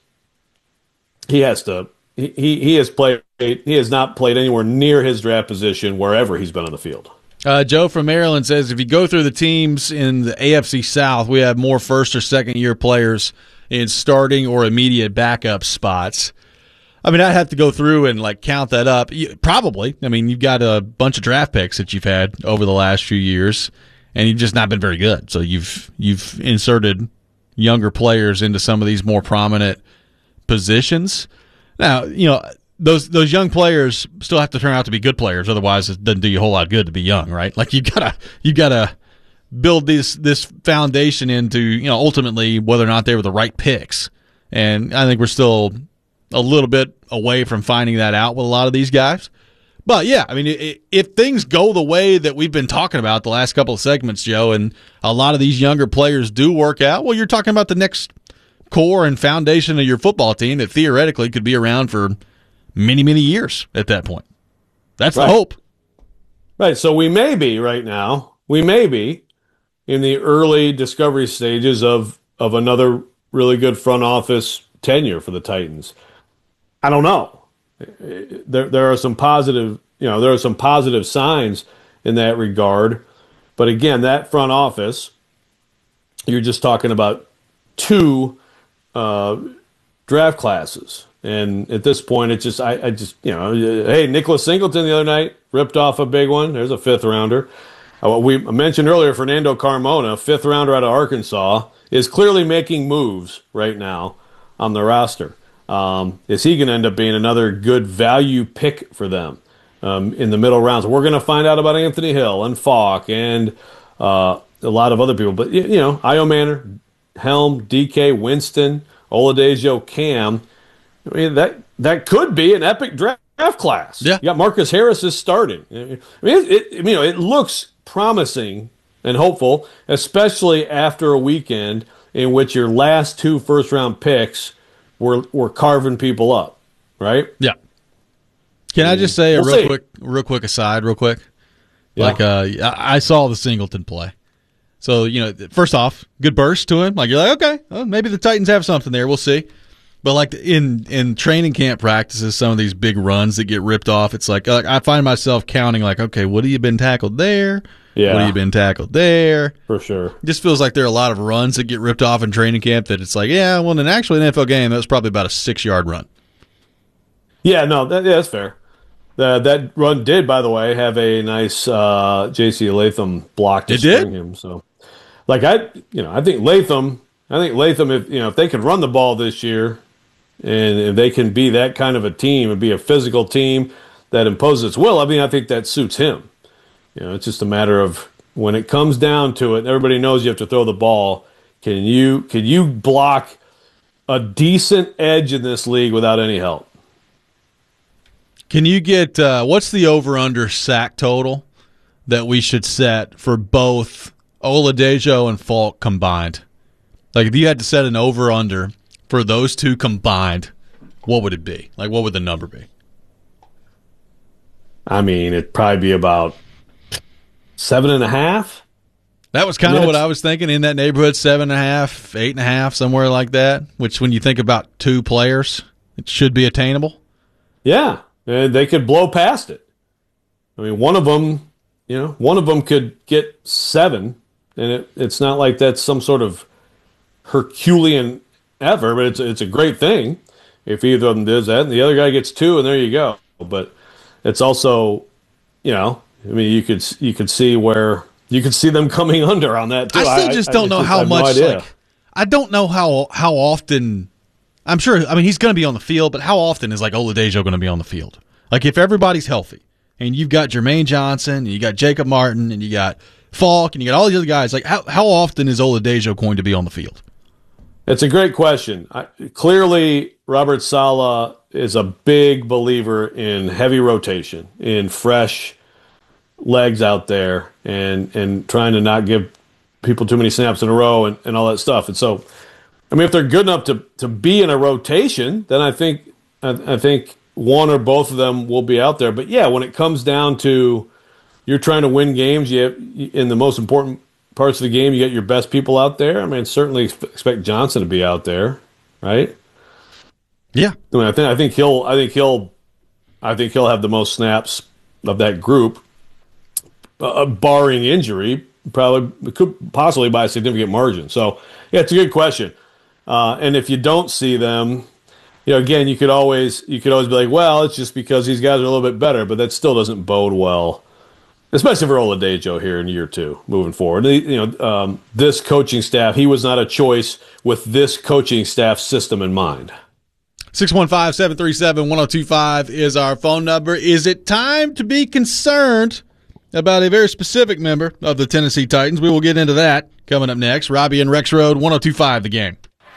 he has to he, he has played he has not played anywhere near his draft position wherever he's been on the field. Uh, Joe from Maryland says if you go through the teams in the A F C South, we have more first or second year players in starting or immediate backup spots. I mean, I'd have to go through and like count that up. Probably. I mean, you've got a bunch of draft picks that you've had over the last few years, and you've just not been very good. So you've you've inserted younger players into some of these more prominent positions. Now, you know, those those young players still have to turn out to be good players. Otherwise, it doesn't do you a whole lot of good to be young, right? Like you gotta you gotta build this this foundation into, you know, ultimately whether or not they were the right picks. And I think we're still a little bit away from finding that out with a lot of these guys. But, yeah, I mean, it, if things go the way that we've been talking about the last couple of segments, Joe, and a lot of these younger players do work out, well, you're talking about the next core and foundation of your football team that theoretically could be around for many, many years at that point. That's right. The hope. Right, so we may be right now, we may be in the early discovery stages of, of another really good front office tenure for the Titans. I don't know. There there are some positive, you know, there are some positive signs in that regard. But again, that front office, you're just talking about two uh, draft classes. And at this point, it's just, I, I just, you know, hey, Nicholas Singleton the other night ripped off a big one. There's a fifth rounder. Uh, we mentioned earlier, Fernando Carmona, fifth rounder out of Arkansas, is clearly making moves right now on the roster. Um, is he going to end up being another good value pick for them um, in the middle rounds? We're going to find out about Anthony Hill and Falk and uh, a lot of other people. But, you know, Io Manor, Helm, D K, Winston, Oladejo, Cam. I mean, that that could be an epic draft class. Yeah. You got Marcus Harris is starting. I mean, it, it, you know, it looks promising and hopeful, especially after a weekend in which your last two first-round picks We're we're carving people up, right? Yeah. Can I just say a we'll real see. quick, real quick aside, real quick? Yeah. Like, uh, I I saw the Singleton play. So, you know, first off, good burst to him. Like, you're like, okay, well, maybe the Titans have something there. We'll see. But like in in training camp practices, some of these big runs that get ripped off, it's like, uh, I find myself counting like, okay, what have you been tackled there? Yeah. What have you been tackled there? For sure. It just feels like there are a lot of runs that get ripped off in training camp that it's like, yeah, well, in actually an N F L game, that was probably about a six-yard run. Yeah, no, that, yeah, that's fair. The, that run did, by the way, have a nice uh, J C Latham block to It did? spring him. So, like I, you know, I think Latham, I think Latham, if you know, if they can run the ball this year, and if they can be that kind of a team and be a physical team that imposes its will, I mean, I think that suits him. You know, it's just a matter of when it comes down to it, everybody knows you have to throw the ball. Can you can you block a decent edge in this league without any help? Can you get uh, what's the over-under sack total that we should set for both Oladejo and Falk combined? Like, if you had to set an over-under for those two combined, what would it be? Like, what would the number be? I mean, it'd probably be about seven and a half. That was kind of what I was thinking, in that neighborhood, seven and a half, eight and a half, somewhere like that, which when you think about two players, it should be attainable. Yeah, and they could blow past it. I mean, one of them, you know, one of them could get seven, and it, it's not like that's some sort of Herculean effort, but it's, it's a great thing if either of them does that, and the other guy gets two, and there you go. But it's also, you know, I mean, you could you could see where you could see them coming under on that too. I still just I, don't I, know I how much. No like, I don't know how how often. I'm sure. I mean, he's going to be on the field, but how often is like Oladejo going to be on the field? Like, if everybody's healthy and you've got Jermaine Johnson, and you got Jacob Martin, and you got Falk, and you got all these other guys, like how how often is Oladejo going to be on the field? It's a great question. I, clearly, Robert Saleh is a big believer in heavy rotation, in fresh legs out there, and and trying to not give people too many snaps in a row and, and all that stuff. And so, I mean, if they're good enough to, to be in a rotation, then I think I, I think one or both of them will be out there. But yeah, when it comes down to you're trying to win games, you have, in the most important parts of the game, you get your best people out there. I mean, certainly expect Johnson to be out there, right? Yeah. I mean, I think I think he'll I think he'll I think he'll have the most snaps of that group, uh, barring injury, probably could possibly by a significant margin. So yeah, it's a good question. Uh, and if you don't see them, you know, again, you could always you could always be like, well, it's just because these guys are a little bit better, but that still doesn't bode well, especially for Oladejo here in year two, moving forward. You know, um, this coaching staff, he was not a choice with this coaching staff system in mind. six one five, seven three seven, one oh two five is our phone number. Is it time to be concerned about a very specific member of the Tennessee Titans? We will get into that coming up next. Robbie and Rex Road, one oh two five, The Game.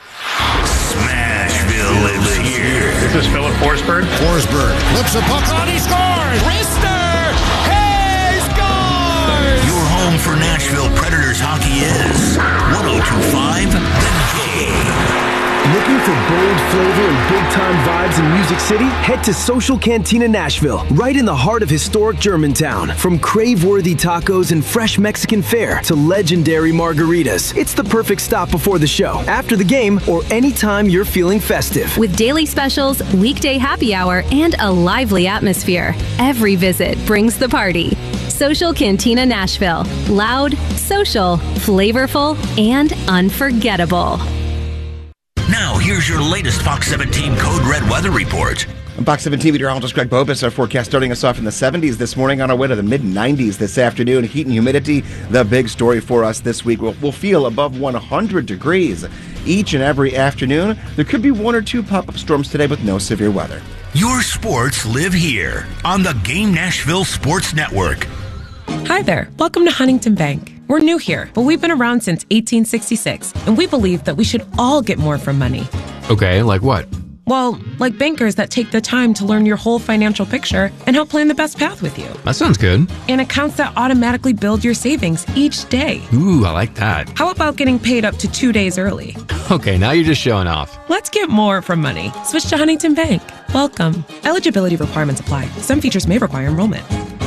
Smashville lives here. This is Philip Forsberg. Forsberg flips a puck on, he scores! Rister! Hey, scores! Your home for Nashville Predators hockey is one oh two five, The Game. Looking for bold flavor and big-time vibes in Music City? Head to Social Cantina Nashville, right in the heart of historic Germantown. From crave-worthy tacos and fresh Mexican fare to legendary margaritas, it's the perfect stop before the show, after the game, or anytime you're feeling festive. With daily specials, weekday happy hour, and a lively atmosphere, every visit brings the party. Social Cantina Nashville. Loud, social, flavorful, and unforgettable. Now, here's your latest Fox seventeen Code Red weather report. On Fox seventeen meteorologist Greg Bobus, our forecast starting us off in the seventies this morning, on our way to the mid nineties this afternoon. Heat and humidity, the big story for us this week. We'll, we'll feel above one hundred degrees each and every afternoon. There could be one or two pop-up storms today with no severe weather. Your sports live here on the Game Nashville Sports Network. Hi there. Welcome to Huntington Bank. We're new here, but we've been around since eighteen sixty-six, and we believe that we should all get more from money. Okay, like what? Well, like bankers that take the time to learn your whole financial picture and help plan the best path with you. That sounds good. And accounts that automatically build your savings each day. Ooh, I like that. How about getting paid up to two days early? Okay, now you're just showing off. Let's get more from money. Switch to Huntington Bank. Welcome. Eligibility requirements apply. Some features may require enrollment.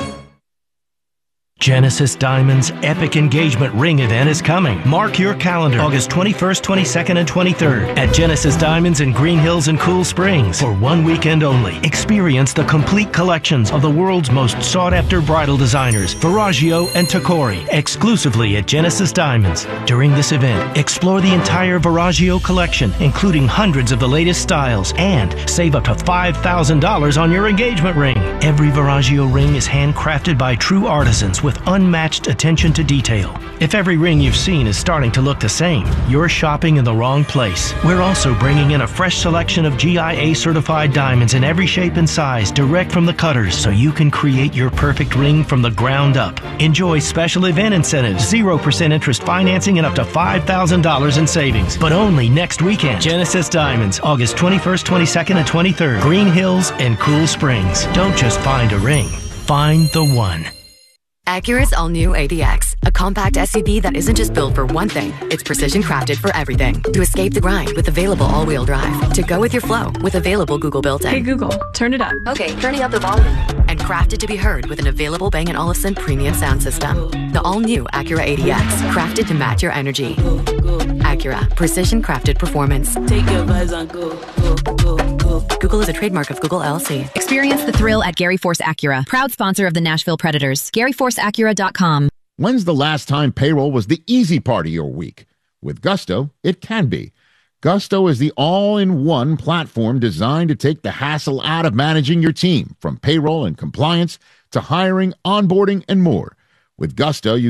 Genesis Diamonds' epic engagement ring event is coming. Mark your calendar, August twenty-first, twenty-second, and twenty-third at Genesis Diamonds in Green Hills and Cool Springs. For one weekend only, experience the complete collections of the world's most sought-after bridal designers, Verragio and Tacori, exclusively at Genesis Diamonds. During this event, explore the entire Verragio collection, including hundreds of the latest styles, and save up to five thousand dollars on your engagement ring. Every Verragio ring is handcrafted by true artisans with with unmatched attention to detail. If every ring you've seen is starting to look the same, you're shopping in the wrong place. We're also bringing in a fresh selection of G I A certified diamonds in every shape and size direct from the cutters so you can create your perfect ring from the ground up. Enjoy special event incentives, zero percent interest financing, and up to five thousand dollars in savings. But only next weekend. Genesis Diamonds, August twenty-first, twenty-second, and twenty-third. Green Hills and Cool Springs. Don't just find a ring. Find the one. Acura's all-new A D X, a compact S U V that isn't just built for one thing, it's precision crafted for everything. To escape the grind with available all-wheel drive. To go with your flow with available Google built-in. Hey Google, turn it up. Okay, turning up the volume. And crafted to be heard with an available Bang and Olufsen premium sound system. The all-new Acura A D X, crafted to match your energy. Acura, precision crafted performance. Take your vibes on go, go, go, go. Google is a trademark of Google L L C. Experience the thrill at Gary Force Acura, proud sponsor of the Nashville Predators. Gary Force Acura dot com. When's the last time payroll was the easy part of your week? With Gusto, it can be. Gusto is the all-in-one platform designed to take the hassle out of managing your team, from payroll and compliance to hiring, onboarding, and more. With Gusto, you